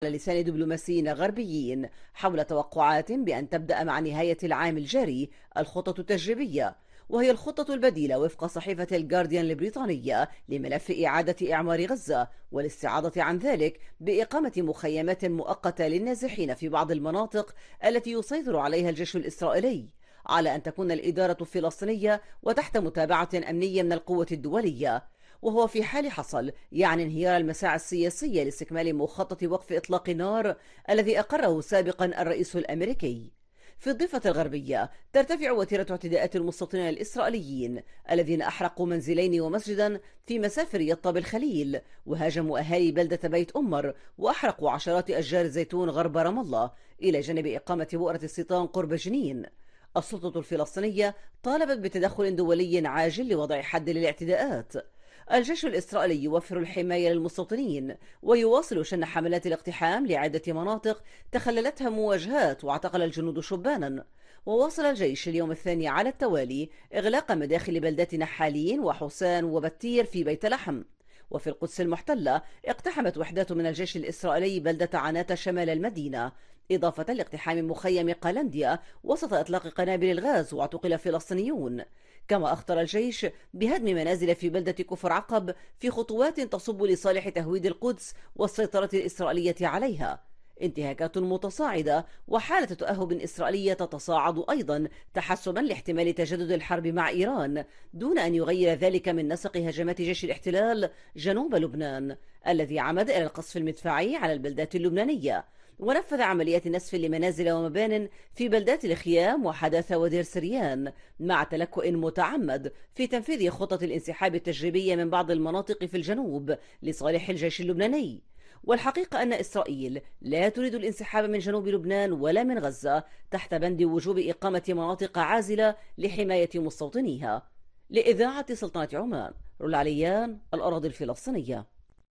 على لسان دبلوماسيين غربيين حول توقعات بأن تبدأ مع نهاية العام الجاري الخطط التجريبية، وهي الخطة البديلة وفق صحيفة الجارديان البريطانية لملف إعادة إعمار غزة والاستعاضة عن ذلك بإقامة مخيمات مؤقتة للنازحين في بعض المناطق التي يسيطر عليها الجيش الإسرائيلي، على أن تكون الإدارة الفلسطينية وتحت متابعة أمنية من القوة الدولية. وهو في حال حصل يعني انهيار المساعي السياسية لاستكمال مخطط وقف إطلاق النار الذي أقره سابقا الرئيس الأمريكي. في الضفة الغربية ترتفع وتيرة اعتداءات المستوطنين الإسرائيليين الذين أحرقوا منزلين ومسجدا في مسافر يطا بالخليل، وهاجموا أهالي بلدة بيت أمر، وأحرقوا عشرات أشجار الزيتون غرب رام الله، إلى جانب إقامة بؤرة السيطان قرب جنين. السلطة الفلسطينية طالبت بتدخل دولي عاجل لوضع حد للاعتداءات. الجيش الإسرائيلي يوفر الحماية للمستوطنين ويواصل شن حملات الاقتحام لعدة مناطق تخللتها مواجهات واعتقل الجنود شبانا. وواصل الجيش اليوم الثاني على التوالي إغلاق مداخل بلدات نحالين وحسان وبتير في بيت لحم. وفي القدس المحتلة اقتحمت وحدات من الجيش الإسرائيلي بلدة عناتة شمال المدينة، إضافة لاقتحام مخيم قلنديا وسط إطلاق قنابل الغاز، واعتقل فلسطينيون. كما أخطر الجيش بهدم منازل في بلدة كفر عقب في خطوات تصب لصالح تهويد القدس والسيطرة الإسرائيلية عليها. انتهاكات متصاعدة وحالة تأهب إسرائيلية تتصاعد أيضا تحسبا لاحتمال تجدد الحرب مع إيران، دون أن يغير ذلك من نسق هجمات جيش الاحتلال جنوب لبنان الذي عمد إلى القصف المدفعي على البلدات اللبنانية، ونفذ عمليات نسف لمنازل ومبان في بلدات الخيام وحداثة ودير سريان، مع تلكؤ متعمد في تنفيذ خطط الانسحاب التجريبية من بعض المناطق في الجنوب لصالح الجيش اللبناني. والحقيقة أن إسرائيل لا تريد الانسحاب من جنوب لبنان ولا من غزة تحت بند وجوب إقامة مناطق عازلة لحماية مستوطنيها. لإذاعة سلطنة عمان، رول عليان، الأراضي الفلسطينية.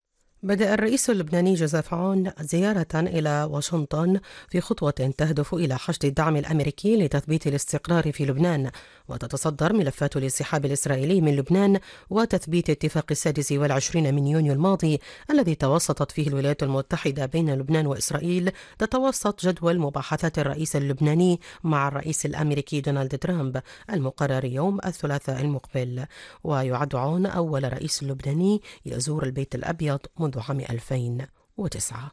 بدأ الرئيس اللبناني جوزيف عون زيارة إلى واشنطن في خطوة تهدف إلى حشد الدعم الأمريكي لتثبيت الاستقرار في لبنان، وتتصدر ملفات الانسحاب الإسرائيلي من لبنان وتثبيت اتفاق 26 من يونيو الماضي الذي توسطت فيه الولايات المتحدة بين لبنان وإسرائيل، تتوسط جدول مباحثات الرئيس اللبناني مع الرئيس الأمريكي دونالد ترامب المقرر يوم الثلاثاء المقبل. ويعد عون أول رئيس لبناني يزور البيت الأبيض منذ عام 2009.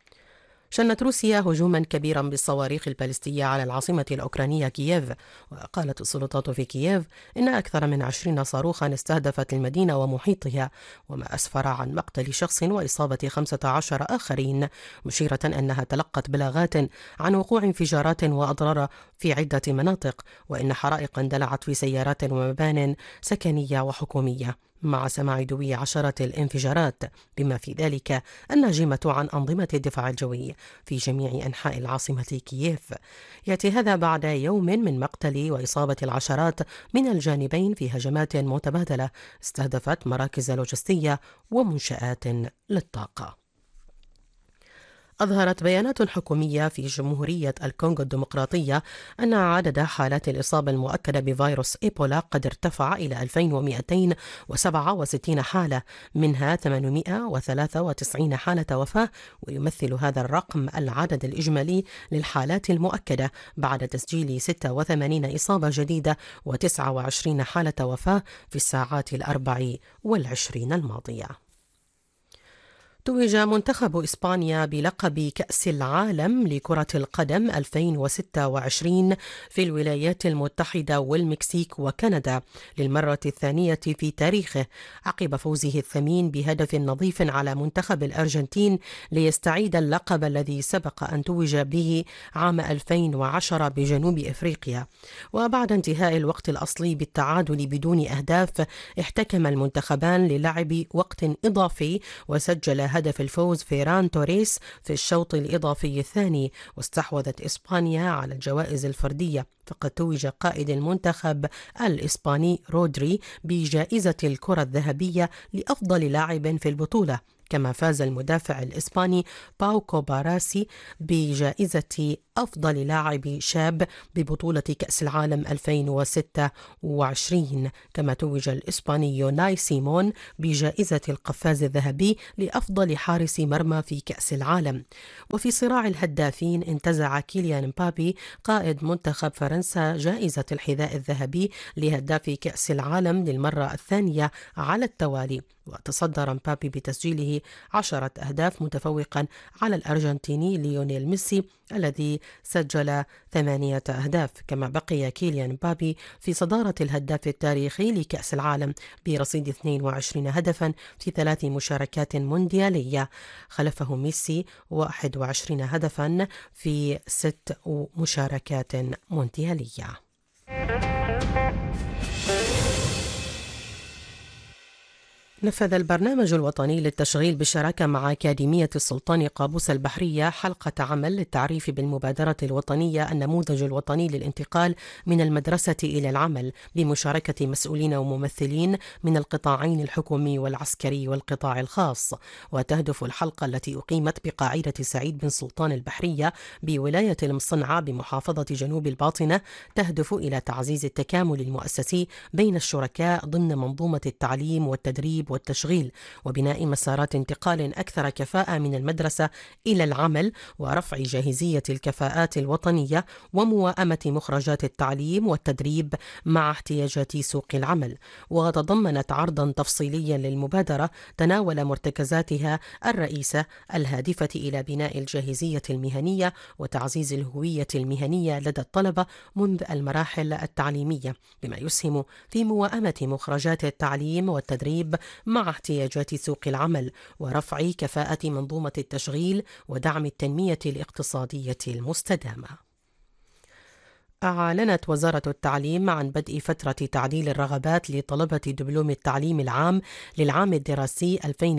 شنت روسيا هجوما كبيرا بالصواريخ البالستية على العاصمة الأوكرانية كييف، وقالت السلطات في كييف إن أكثر من 20 صاروخا استهدفت المدينة ومحيطها، وما أسفر عن مقتل شخص وإصابة 15 آخرين، مشيرة أنها تلقت بلاغات عن وقوع انفجارات وأضرار في عدة مناطق، وإن حرائق اندلعت في سيارات ومبان سكنية وحكومية، مع سماع دوي عشرات الانفجارات، بما في ذلك الناجمة عن أنظمة الدفاع الجوي في جميع أنحاء العاصمة كييف. يأتي هذا بعد يوم من مقتل وإصابة العشرات من الجانبين في هجمات متبادلة استهدفت مراكز لوجستية ومنشآت للطاقة. أظهرت بيانات حكومية في جمهورية الكونغو الديمقراطية أن عدد حالات الإصابة المؤكدة بفيروس إيبولا قد ارتفع إلى 2267 حالة، منها 893 حالة وفاة، ويمثل هذا الرقم العدد الإجمالي للحالات المؤكدة بعد تسجيل 86 إصابة جديدة و29 حالة وفاة في الساعات 24 الماضية. توج منتخب إسبانيا بلقب كأس العالم لكرة القدم 2026 في الولايات المتحدة والمكسيك وكندا للمرة الثانية في تاريخه، عقب فوزه الثمين بهدف نظيف على منتخب الأرجنتين ليستعيد اللقب الذي سبق أن توج به عام 2010 بجنوب إفريقيا. وبعد انتهاء الوقت الأصلي بالتعادل بدون أهداف، احتكم المنتخبان للعب وقت إضافي، وسجل هدف الفوز فيران توريس في الشوط الإضافي الثاني، واستحوذت إسبانيا على الجوائز الفردية، فقد توج قائد المنتخب الإسباني رودري بجائزة الكرة الذهبية لأفضل لاعب في البطولة، كما فاز المدافع الإسباني باو كوباراسي بجائزة أفضل لاعب شاب ببطولة كأس العالم 2026. كما توج الإسباني يوناي سيمون بجائزة القفاز الذهبي لأفضل حارس مرمى في كأس العالم. وفي صراع الهدافين انتزع كيليان مبابي قائد منتخب فرنسا جائزة الحذاء الذهبي لهداف كأس العالم للمرة الثانية على التوالي، وتصدر مبابي بتسجيله 10 أهداف متفوقا على الأرجنتيني ليونيل ميسي الذي سجل 8 أهداف. كما بقي كيليان مبابي في صدارة الهداف التاريخي لكأس العالم برصيد 22 هدفا في 3 مشاركات مونديالية، خلفه ميسي 21 هدفا في 6 مشاركات مونديالية. نفذ البرنامج الوطني للتشغيل بالشراكة مع أكاديمية السلطان قابوس البحرية حلقة عمل للتعريف بالمبادرة الوطنية النموذج الوطني للانتقال من المدرسة إلى العمل بمشاركة مسؤولين وممثلين من القطاعين الحكومي والعسكري والقطاع الخاص. وتهدف الحلقة التي أقيمت بقاعدة سعيد بن سلطان البحرية بولاية المصنعة بمحافظة جنوب الباطنة تهدف إلى تعزيز التكامل المؤسسي بين الشركاء ضمن منظومة التعليم والتدريب والتشغيل، وبناء مسارات انتقال أكثر كفاءة من المدرسة إلى العمل، ورفع جاهزية الكفاءات الوطنية ومواءمة مخرجات التعليم والتدريب مع احتياجات سوق العمل. وتضمنت عرضا تفصيليا للمبادرة تناول مرتكزاتها الرئيسة الهادفة إلى بناء الجاهزية المهنية وتعزيز الهوية المهنية لدى الطلبة منذ المراحل التعليمية، بما يسهم في موائمة مخرجات التعليم والتدريب مع احتياجات سوق العمل، ورفع كفاءة منظومة التشغيل ودعم التنمية الاقتصادية المستدامة. أعلنت وزارة التعليم عن بدء فترة تعديل الرغبات لطلبة دبلوم التعليم العام للعام الدراسي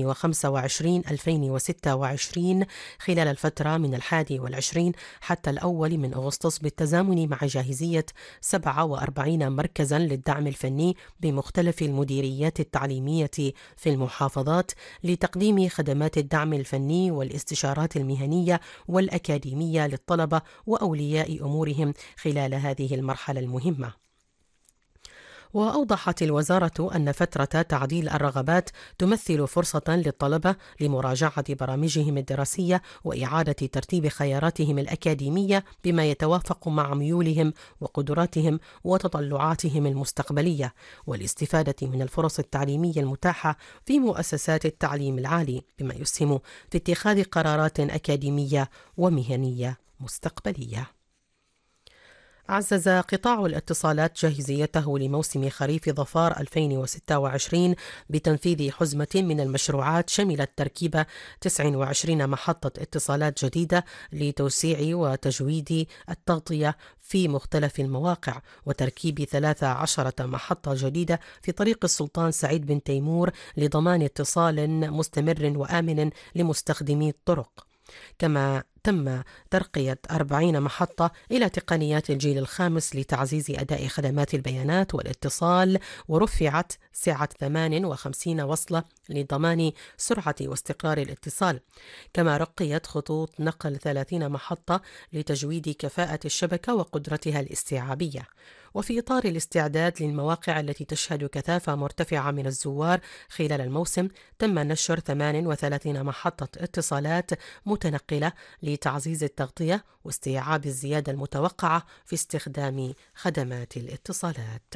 2025-2026 خلال الفترة من 21 حتى الأول من أغسطس، بالتزامن مع جاهزية 47 مركزا للدعم الفني بمختلف المديريات التعليمية في المحافظات لتقديم خدمات الدعم الفني والاستشارات المهنية والأكاديمية للطلبة وأولياء أمورهم خلال هذه المرحلة المهمة. وأوضحت الوزارة أن فترة تعديل الرغبات تمثل فرصة للطلبة لمراجعة برامجهم الدراسية وإعادة ترتيب خياراتهم الأكاديمية بما يتوافق مع ميولهم وقدراتهم وتطلعاتهم المستقبلية، والاستفادة من الفرص التعليمية المتاحة في مؤسسات التعليم العالي، بما يسهم في اتخاذ قرارات أكاديمية ومهنية مستقبلية. عزز قطاع الاتصالات جاهزيته لموسم خريف ظفار 2026 بتنفيذ حزمة من المشروعات شملت تركيب 29 محطة اتصالات جديدة لتوسيع وتجويد التغطية في مختلف المواقع، وتركيب 13 محطة جديدة في طريق السلطان سعيد بن تيمور لضمان اتصال مستمر وآمن لمستخدمي الطرق. كما تم ترقية 40 محطة إلى تقنيات الجيل الخامس لتعزيز أداء خدمات البيانات والاتصال، ورفعت سعة 58 وصلة لضمان سرعة واستقرار الاتصال. كما رقيت خطوط نقل 30 محطة لتجويد كفاءة الشبكة وقدرتها الاستيعابية. وفي إطار الاستعداد للمواقع التي تشهد كثافة مرتفعة من الزوار خلال الموسم، تم نشر 38 محطة اتصالات متنقلة لتعزيز التغطية واستيعاب الزيادة المتوقعة في استخدام خدمات الاتصالات.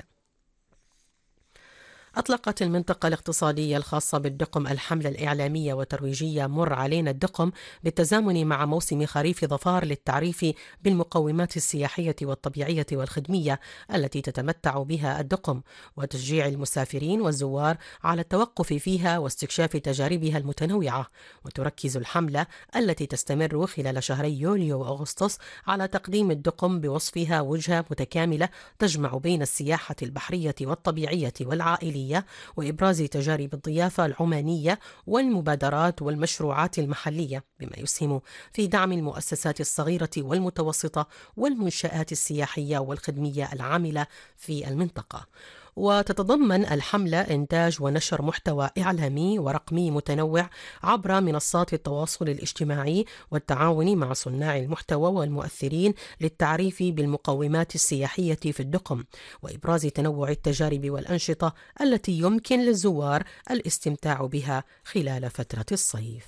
أطلقت المنطقة الاقتصادية الخاصة بالدقم الحملة الإعلامية والترويجية مر علينا الدقم بالتزامن مع موسم خريف ظفار للتعريف بالمقومات السياحية والطبيعية والخدمية التي تتمتع بها الدقم، وتشجيع المسافرين والزوار على التوقف فيها واستكشاف تجاربها المتنوعة. وتركز الحملة التي تستمر خلال شهري يوليو وأغسطس على تقديم الدقم بوصفها وجهة متكاملة تجمع بين السياحة البحرية والطبيعية والعائلية، وإبراز تجارب الضيافة العمانية والمبادرات والمشروعات المحلية، بما يسهم في دعم المؤسسات الصغيرة والمتوسطة والمنشآت السياحية والخدمية العاملة في المنطقة. وتتضمن الحملة إنتاج ونشر محتوى إعلامي ورقمي متنوع عبر منصات التواصل الاجتماعي والتعاون مع صناع المحتوى والمؤثرين للتعريف بالمقومات السياحية في الدقم وإبراز تنوع التجارب والأنشطة التي يمكن للزوار الاستمتاع بها خلال فترة الصيف.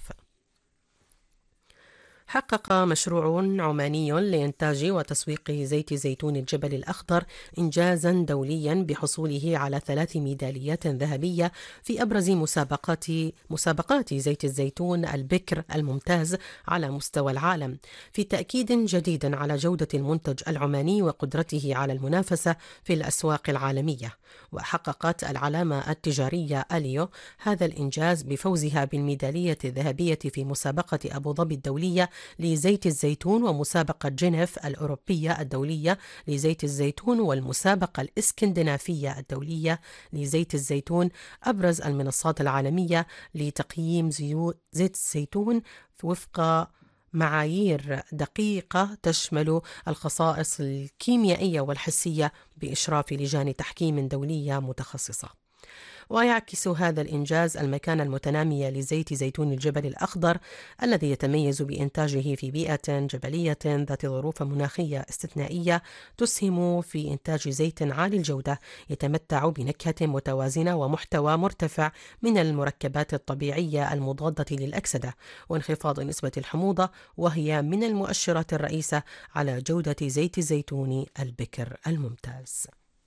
حقق مشروع عماني لإنتاج وتسويق زيت زيتون الجبل الأخضر إنجازا دوليا بحصوله على 3 ميداليات ذهبية في أبرز مسابقات زيت الزيتون البكر الممتاز على مستوى العالم، في تأكيد جديد على جودة المنتج العماني وقدرته على المنافسة في الأسواق العالمية. وحققت العلامة التجارية أليو هذا الإنجاز بفوزها بالميدالية الذهبية في مسابقة أبو ظبي الدولية لزيت الزيتون ومسابقة جنيف الأوروبية الدولية لزيت الزيتون والمسابقة الإسكندنافية الدولية لزيت الزيتون، أبرز المنصات العالمية لتقييم زيت الزيتون وفق معايير دقيقة تشمل الخصائص الكيميائية والحسية بإشراف لجان تحكيم دولية متخصصة. ويعكس هذا الإنجاز المكانة المتنامية لزيت زيتون الجبل الأخضر الذي يتميز بإنتاجه في بيئة جبلية ذات ظروف مناخية استثنائية تسهم في إنتاج زيت عالي الجودة يتمتع بنكهة متوازنة ومحتوى مرتفع من المركبات الطبيعية المضادة للأكسدة وانخفاض نسبة الحموضة، وهي من المؤشرات الرئيسة على جودة زيت الزيتون البكر الممتاز.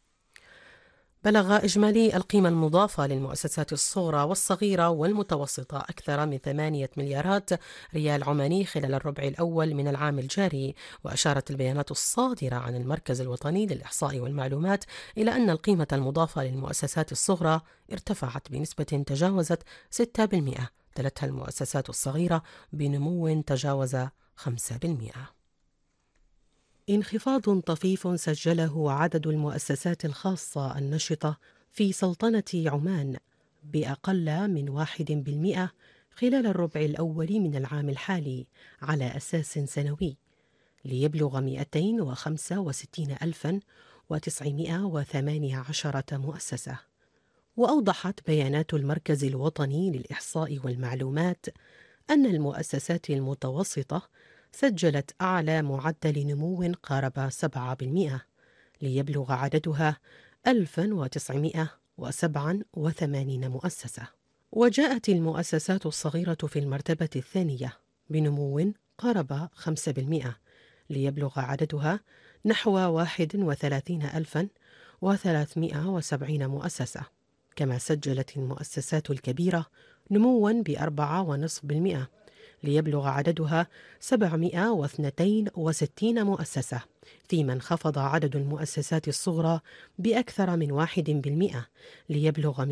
بلغ إجمالي القيمة المضافة للمؤسسات الصغرى والصغيرة والمتوسطة أكثر من 8 مليارات ريال عماني خلال الربع الأول من العام الجاري. وأشارت البيانات الصادرة عن المركز الوطني للإحصاء والمعلومات إلى أن القيمة المضافة للمؤسسات الصغرى ارتفعت بنسبة تجاوزت 6%، تلتها المؤسسات الصغيرة بنمو تجاوز 5%. انخفاض طفيف سجله عدد المؤسسات الخاصة النشطة في سلطنة عمان بأقل من 1% خلال الربع الأول من العام الحالي على أساس سنوي، ليبلغ 265,918 مؤسسة. وأوضحت بيانات المركز الوطني للإحصاء والمعلومات أن المؤسسات المتوسطة سجلت أعلى معدل نمو قارب 7%، ليبلغ عددها 1987 مؤسسة. وجاءت المؤسسات الصغيرة في المرتبة الثانية بنمو قارب 5%، ليبلغ عددها نحو 31,370 مؤسسة. كما سجلت المؤسسات الكبيرة نموا ب4.5%، ليبلغ عددها 762 مؤسسة، فيما انخفض عدد المؤسسات الصغرى بأكثر من 1%، ليبلغ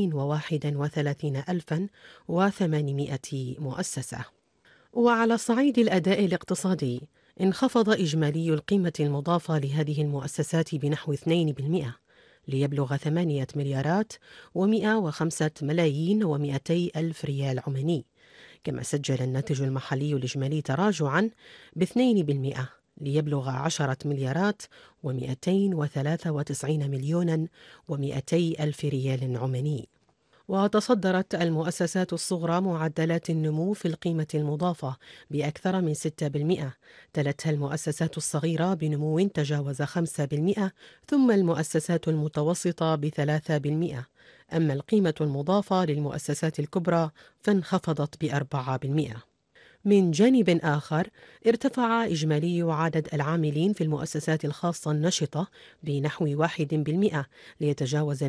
231,800 مؤسسة. وعلى صعيد الأداء الاقتصادي، انخفض إجمالي القيمة المضافة لهذه المؤسسات بنحو 2%، ليبلغ 8 مليارات و105 ملايين و200 ألف ريال عماني. كما سجل الناتج المحلي الإجمالي تراجعاً ب2%، ليبلغ 10 مليارات و293 مليون و200 ألف ريال عماني. وتصدرت المؤسسات الصغرى معدلات النمو في القيمة المضافة بأكثر من 6%، تلتها المؤسسات الصغيرة بنمو تجاوز 5%، ثم المؤسسات المتوسطة ب3%. أما القيمة المضافة للمؤسسات الكبرى فانخفضت ب4%. من جانب آخر، ارتفع إجمالي عدد العاملين في المؤسسات الخاصة النشطة بنحو 1% ليتجاوز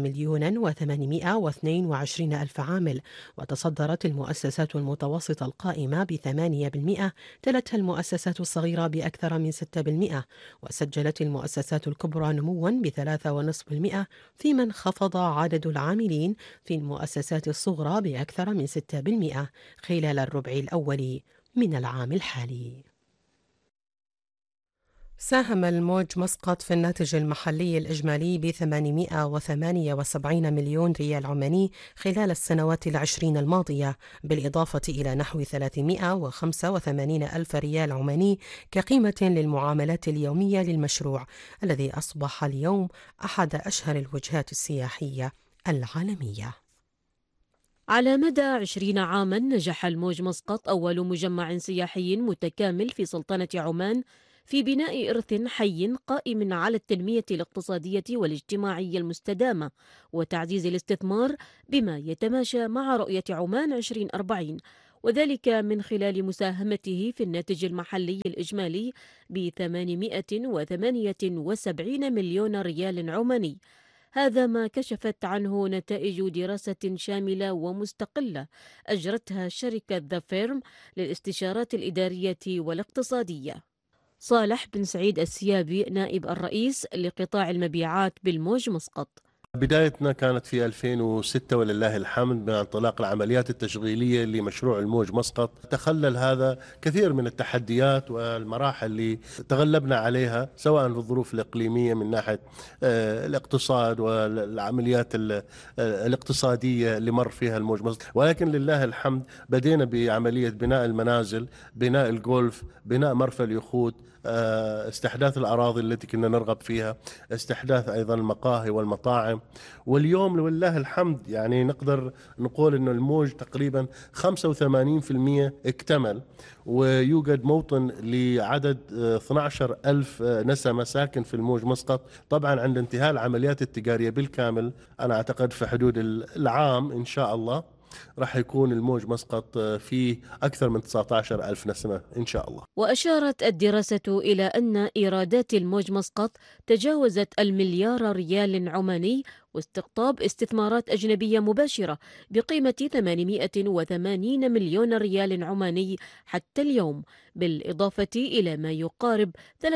1,822,000 عامل. وتصدرت المؤسسات المتوسطة القائمة ب8%، تلتها المؤسسات الصغيرة بأكثر من 6%، وسجلت المؤسسات الكبرى نموا ب3.5%، فيما انخفض عدد العاملين في المؤسسات الصغرى بأكثر من 6% خلال الربع الأول من العام الحالي. ساهم الموج مسقط في الناتج المحلي الإجمالي ب 878 مليون ريال عماني خلال السنوات العشرين الماضية، بالإضافة إلى نحو 385 ألف ريال عماني كقيمة للمعاملات اليومية للمشروع، الذي أصبح اليوم أحد أشهر الوجهات السياحية العالمية. على مدى 20 عاما نجح الموج مسقط، أول مجمع سياحي متكامل في سلطنة عمان، في بناء إرث حي قائم على التنمية الاقتصادية والاجتماعية المستدامة وتعزيز الاستثمار بما يتماشى مع رؤية عمان 2040، وذلك من خلال مساهمته في الناتج المحلي الإجمالي ب 878 مليون ريال عماني. هذا ما كشفت عنه نتائج دراسة شاملة ومستقلة أجرتها شركة ذا فيرم للاستشارات الإدارية والاقتصادية. صالح بن سعيد السيابي نائب الرئيس لقطاع المبيعات بالموج مسقط: بدايتنا كانت في 2006 ولله الحمد بانطلاق العمليات التشغيلية لمشروع الموج مسقط. تخلل هذا كثير من التحديات والمراحل اللي تغلبنا عليها، سواء في الظروف الإقليمية من ناحية الاقتصاد والعمليات الاقتصادية اللي مر فيها الموج مسقط، ولكن لله الحمد بدينا بعملية بناء المنازل، بناء الجولف، بناء مرفأ اليخوت، استحداث الأراضي التي كنا نرغب فيها، استحداث أيضا المقاهي والمطاعم. واليوم لله الحمد يعني نقدر نقول أنه الموج تقريبا 85% اكتمل، ويوجد موطن لعدد 12 ألف نسمة ساكن في الموج مسقط. طبعا عند انتهاء العمليات التجارية بالكامل، أنا أعتقد في حدود العام إن شاء الله راح يكون الموج مسقط فيه أكثر من 19 ألف نسمة إن شاء الله. وأشارت الدراسة إلى أن إيرادات الموج مسقط تجاوزت المليار ريال عماني، واستقطاب استثمارات أجنبية مباشرة بقيمة 880 مليون ريال عماني حتى اليوم، بالإضافة إلى ما يقارب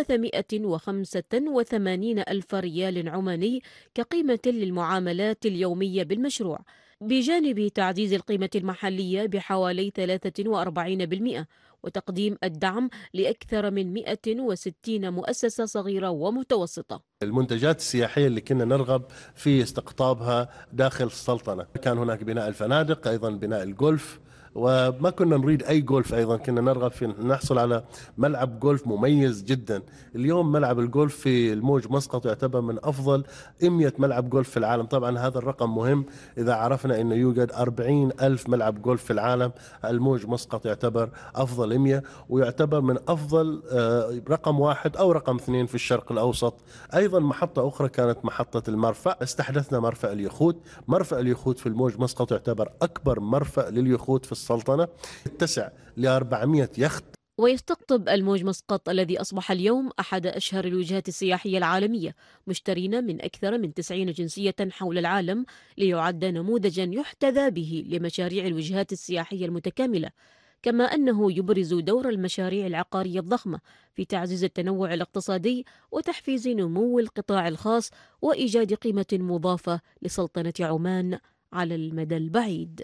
385 ألف ريال عماني كقيمة للمعاملات اليومية بالمشروع، بجانب تعزيز القيمة المحلية بحوالي 43%، وتقديم الدعم لأكثر من 160 مؤسسة صغيرة ومتوسطة. المنتجات السياحية اللي كنا نرغب في استقطابها داخل السلطنة، كان هناك بناء الفنادق، أيضا بناء الجولف، وما كنا نريد أي جولف، أيضا كنا نرغب في نحصل على ملعب جولف مميز جدا. اليوم ملعب الجولف في الموج مسقط يعتبر من أفضل 100 ملعب جولف في العالم. طبعا هذا الرقم مهم إذا عرفنا أنه يوجد 40 ألف ملعب جولف في العالم، الموج مسقط يعتبر أفضل 100، ويعتبر من أفضل رقم 1 أو رقم 2 في الشرق الأوسط. أيضا محطة أخرى كانت محطة المرفأ، استحدثنا مرفأ اليخوت. مرفأ اليخوت في الموج مسقط يعتبر أكبر مرفأ لليخوت في السلطنة، يتسع ل 400 يخت. ويستقطب الموج مسقط الذي أصبح اليوم أحد أشهر الوجهات السياحية العالمية مشترين من أكثر من 90 جنسية حول العالم، ليعد نموذجا يحتذى به لمشاريع الوجهات السياحية المتكاملة، كما أنه يبرز دور المشاريع العقارية الضخمة في تعزيز التنوع الاقتصادي وتحفيز نمو القطاع الخاص وإيجاد قيمة مضافة لسلطنة عمان على المدى البعيد.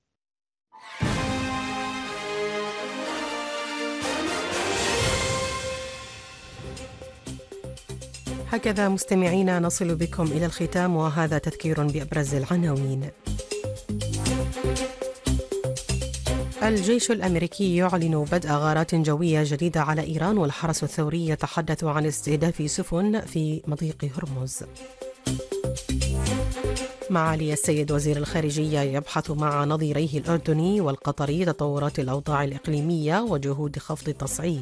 هكذا مستمعينا نصل بكم إلى الختام، وهذا تذكير بأبرز العناوين. الجيش الأمريكي يعلن بدء غارات جوية جديدة على إيران، والحرس الثوري يتحدث عن استهداف سفن في مضيق هرمز. معالي السيد وزير الخارجية يبحث مع نظيريه الأردني والقطري تطورات الأوضاع الإقليمية وجهود خفض التصعيد.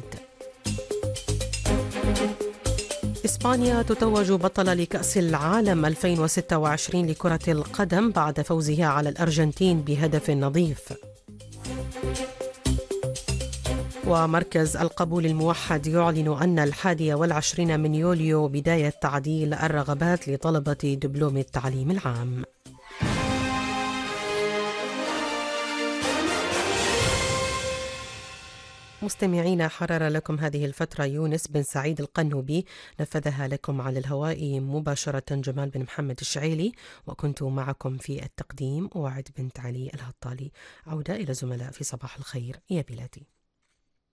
إسبانيا تتوج بطلة لكأس العالم 2026 لكرة القدم بعد فوزها على الأرجنتين بهدف نظيف. ومركز القبول الموحد يعلن أن 21 من يوليو بداية تعديل الرغبات لطلبة دبلوم التعليم العام. مستمعينا، حرر لكم هذه الفترة يونس بن سعيد القنوبي، نفذها لكم على الهواء مباشرة جمال بن محمد الشعيلي، وكنت معكم في التقديم وعد بنت علي الهطالي. عودة إلى زملاء في صباح الخير يا بلادي.